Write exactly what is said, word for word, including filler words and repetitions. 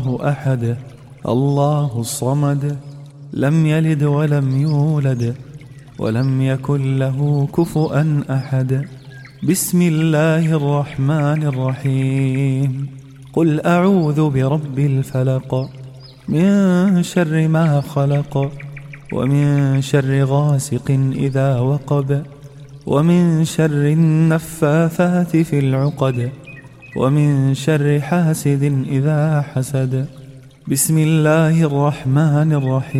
أحد الله الصمد لم يلد ولم يولد ولم يكن له كفؤا أحد. بسم الله الرحمن الرحيم. قل أعوذ برب الفلق من شر ما خلق ومن شر غاسق إذا وقب ومن شر النفاثات في العقد ومن شر حاسد إذا حسد. بسم الله الرحمن الرحيم.